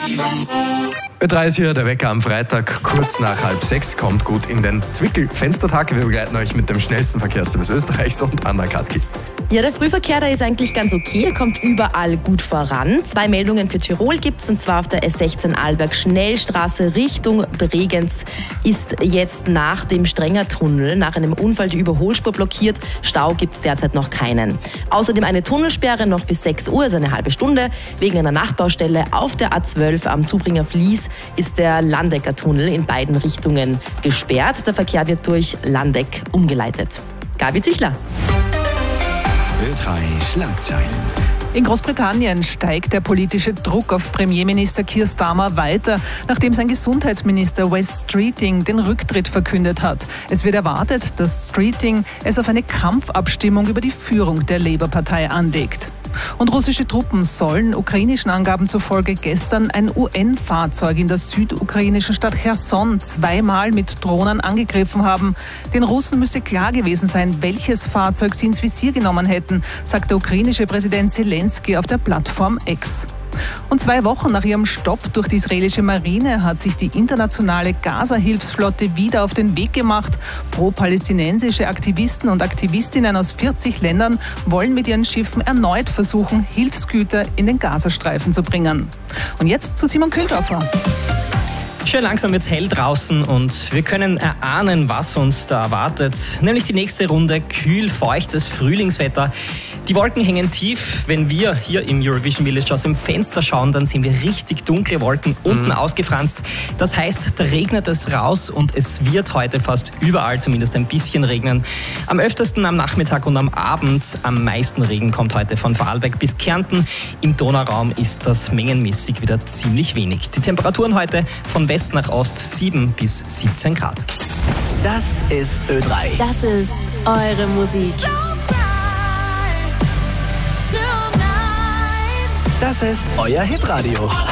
Ö3 ist hier, der Wecker am Freitag, kurz nach 5:30, kommt gut in den Zwickel-Fenstertag. Wir begleiten euch mit dem schnellsten Verkehrsservice Österreichs und Anna Katki. Ja, der Frühverkehr, der ist eigentlich ganz okay, er kommt überall gut voran. 2 Meldungen für Tirol gibt's, und zwar auf der S16 Arlberg Schnellstraße Richtung Bregenz ist jetzt nach dem Strenger-Tunnel, nach einem Unfall, die Überholspur blockiert. Stau gibt's derzeit noch keinen. Außerdem eine Tunnelsperre noch bis 6 Uhr, also eine halbe Stunde. Wegen einer Nachbaustelle auf der A12 am Zubringer Fließ ist der Landecker-Tunnel in beiden Richtungen gesperrt. Der Verkehr wird durch Landeck umgeleitet. Gabi Zichler. Ö3 Schlagzeilen. In Großbritannien steigt der politische Druck auf Premierminister Keir Starmer weiter, nachdem sein Gesundheitsminister Wes Streeting den Rücktritt verkündet hat. Es wird erwartet, dass Streeting es auf eine Kampfabstimmung über die Führung der Labour-Partei anlegt. Und russische Truppen sollen ukrainischen Angaben zufolge gestern ein UN-Fahrzeug in der südukrainischen Stadt Cherson 2-mal mit Drohnen angegriffen haben. Den Russen müsse klar gewesen sein, welches Fahrzeug sie ins Visier genommen hätten, sagt der ukrainische Präsident Zelensky auf der Plattform X. Und 2 Wochen nach ihrem Stopp durch die israelische Marine hat sich die internationale Gaza-Hilfsflotte wieder auf den Weg gemacht. Pro-palästinensische Aktivisten und Aktivistinnen aus 40 Ländern wollen mit ihren Schiffen erneut versuchen, Hilfsgüter in den Gazastreifen zu bringen. Und jetzt zu Simon Kühldorfer. Schön langsam wird's hell draußen und wir können erahnen, was uns da erwartet. Nämlich die nächste Runde kühl, feuchtes Frühlingswetter. Die Wolken hängen tief. Wenn wir hier im Eurovision Village aus dem Fenster schauen, dann sehen wir richtig dunkle Wolken unten ausgefranst. Das heißt, da regnet es raus und es wird heute fast überall zumindest ein bisschen regnen. Am öftesten am Nachmittag und am Abend. Am meisten Regen kommt heute von Vorarlberg bis Kärnten. Im Donauraum ist das mengenmäßig wieder ziemlich wenig. Die Temperaturen heute von West nach Ost 7 bis 17 Grad. Das ist Ö3. Das ist eure Musik. Das ist euer Hitradio.